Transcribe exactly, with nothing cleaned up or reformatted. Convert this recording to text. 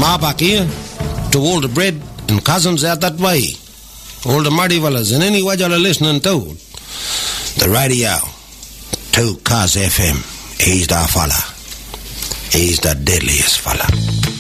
Ma back here, to all the bread and cousins out that way, all the muddy fellas and any wajala listening to the radio, two Cars F M. He's the fella. He's the deadliest fella.